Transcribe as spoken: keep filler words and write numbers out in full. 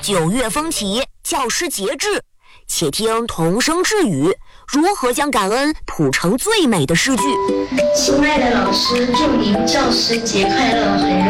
九月风起，教师节至，且听童声智语，如何将感恩谱成最美的诗句。 亲爱的老师，祝您教师节快乐！很